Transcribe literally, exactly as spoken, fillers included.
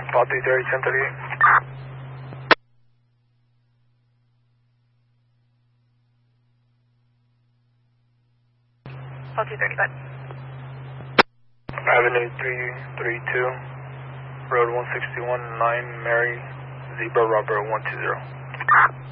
Paul three thirty, ten thirty-eight. Paul two thirty-five. Avenue three thirty-two, Road one sixty-one, nine Mary, Zebra Robert one two zero.